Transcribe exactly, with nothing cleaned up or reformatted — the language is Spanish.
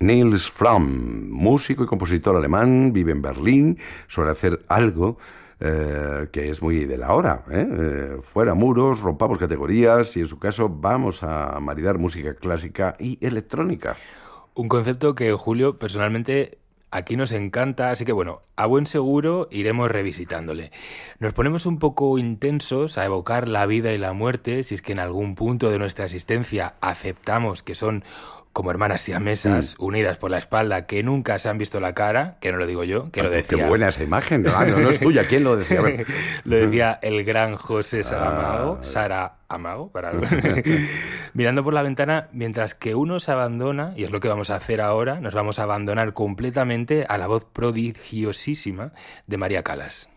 Nils Fram, músico y compositor alemán, vive en Berlín, suele hacer algo eh, que es muy de la hora, ¿eh? Eh, fuera muros, rompamos categorías y en su caso vamos a maridar música clásica y electrónica. Un concepto que, Julio, personalmente aquí nos encanta, así que bueno, a buen seguro iremos revisitándole. Nos ponemos un poco intensos a evocar la vida y la muerte, si es que en algún punto de nuestra existencia aceptamos que son como hermanas siamesas, mm. unidas por la espalda, que nunca se han visto la cara, que no lo digo yo, que ah, lo decía... Qué buena esa imagen, no, no, no es tuya, ¿quién lo decía? Lo decía el gran José Saramago, ah. Sara Amago, para... mirando por la ventana, mientras que uno se abandona, y es lo que vamos a hacer ahora, nos vamos a abandonar completamente a la voz prodigiosísima de María Callas.